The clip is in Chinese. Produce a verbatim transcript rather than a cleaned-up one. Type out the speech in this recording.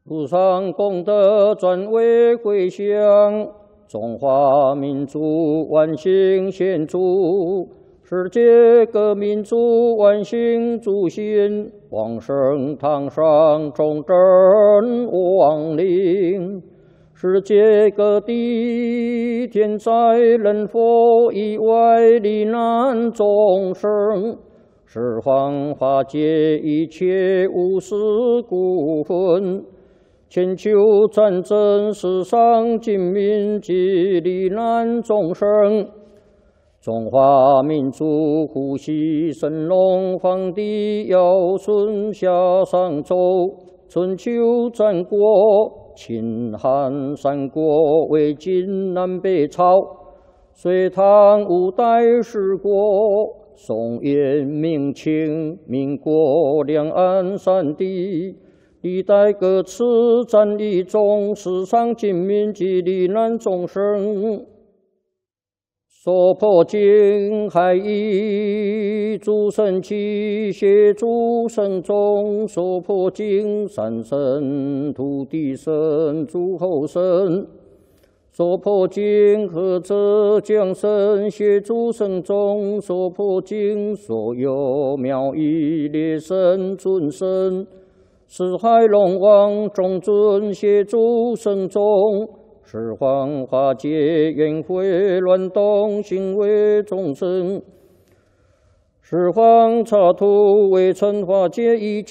路上功德转为回乡，中华民族万幸献祝，世界各民族万幸祝新，往生堂上忠贞亡灵。世界各地天灾人祸意外罹难众生，十方化解一切无私故分。全球战争世上尽民及罹难众生，中华民族呼吸神龙皇帝尧舜夏商周，春秋战国秦汉三国魏晋南北朝，隋唐五代十国，宋元明清民国两岸三地，历代各次战役中，世上尽民及罹难众生，所破经海义诸神奇，协诸神众，所破经山神土地神诸后神，所破经何者将神，协诸神众，所破经所有妙义列神尊神，四海龙王众尊，协诸神众，十方化解冤会乱动行为众生，十方刹土为尘化解一切